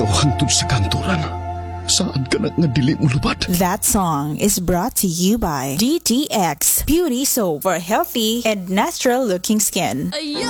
ikaw hangtod sa kantoran. Saan ka na nga dili mo lubad? That song is brought to you by DTX Beauty Soap for healthy and natural looking skin. Ayo!